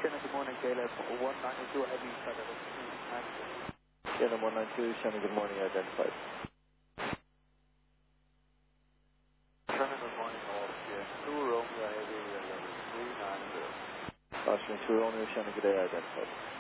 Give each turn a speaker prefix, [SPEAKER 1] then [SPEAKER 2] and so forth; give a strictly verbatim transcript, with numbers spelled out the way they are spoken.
[SPEAKER 1] Shannon, good morning, Caleb. one ninety-two Heavy, Saturday, two ninety.
[SPEAKER 2] Shannon one ninety-two, Shannon, good morning, identified.
[SPEAKER 3] Shannon, good morning, Austrian two Romeo Heavy, level three ninety.
[SPEAKER 2] Austrian two Romeo, Shannon, good day, identified.